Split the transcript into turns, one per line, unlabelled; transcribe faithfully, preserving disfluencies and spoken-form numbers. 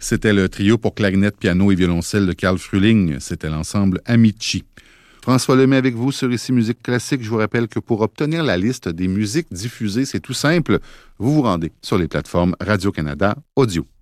C'était le trio pour clarinette, piano et violoncelle de Carl Frühling. C'était l'ensemble Amici. François Lemay avec vous sur Ici Musique Classique. Je vous rappelle que pour obtenir la liste des musiques diffusées, c'est tout simple. Vous vous rendez sur les plateformes Radio-Canada Audio.